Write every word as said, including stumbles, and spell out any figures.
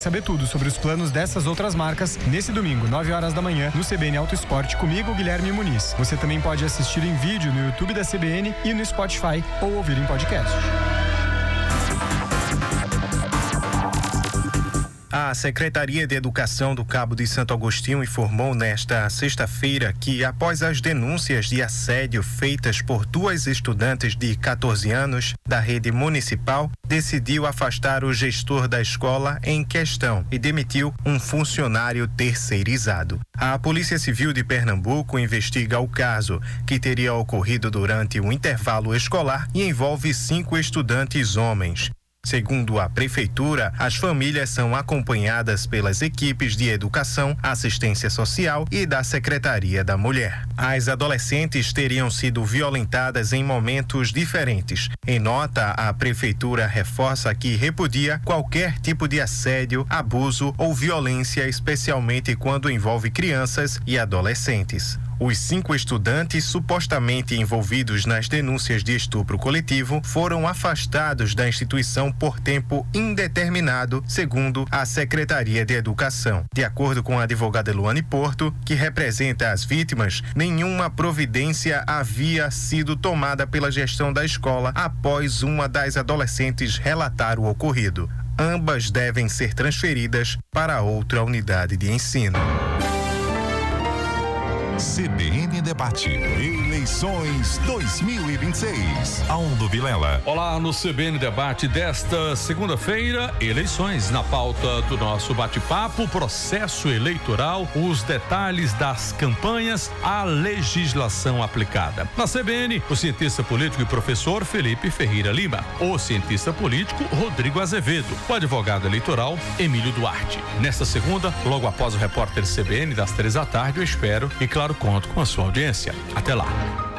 Saber tudo sobre os planos dessas outras marcas nesse domingo, nove horas da manhã, no C B N Auto Esporte, comigo, Guilherme Muniz. Você também pode assistir em vídeo no YouTube da C B N e no Spotify ou ouvir em podcast. A Secretaria de Educação do Cabo de Santo Agostinho informou nesta sexta-feira que, após as denúncias de assédio feitas por duas estudantes de catorze anos da rede municipal, decidiu afastar o gestor da escola em questão e demitiu um funcionário terceirizado. A Polícia Civil de Pernambuco investiga o caso, que teria ocorrido durante um intervalo escolar e envolve cinco estudantes homens. Segundo a Prefeitura, as famílias são acompanhadas pelas equipes de educação, assistência social e da Secretaria da Mulher. As adolescentes teriam sido violentadas em momentos diferentes. Em nota, a Prefeitura reforça que repudia qualquer tipo de assédio, abuso ou violência, especialmente quando envolve crianças e adolescentes. Os cinco estudantes supostamente envolvidos nas denúncias de estupro coletivo foram afastados da instituição por tempo indeterminado, segundo a Secretaria de Educação. De acordo com a advogada Eluane Porto, que representa as vítimas, nenhuma providência havia sido tomada pela gestão da escola após uma das adolescentes relatar o ocorrido. Ambas devem ser transferidas para outra unidade de ensino. C B N Debate, eleições dois mil e vinte e seis. Aldo Vilela. Olá, no C B N Debate desta segunda-feira, eleições. Na pauta do nosso bate-papo, processo eleitoral, os detalhes das campanhas, a legislação aplicada. Na C B N, o cientista político e professor Felipe Ferreira Lima, o cientista político Rodrigo Azevedo, o advogado eleitoral Emílio Duarte. Nesta segunda, logo após o repórter C B N das três da tarde, eu espero e claro, conto com a sua audiência. Até lá.